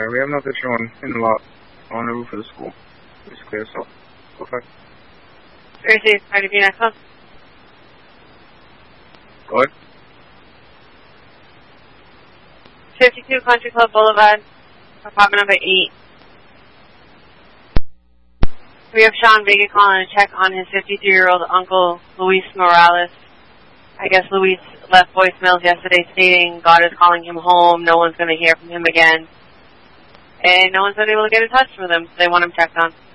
We have no picture on in the lot on the roof of the school. It's clear, so okay. Tracy, ready to be next one? Go ahead. 52 Country Club Boulevard, apartment number 8. We have Sean Vega calling to check on his 53-year-old uncle, Luis Morales. I guess Luis left voicemails yesterday stating God is calling him home, no one's going to hear from him again. And no one's been able to get in touch with him, so they want him checked on.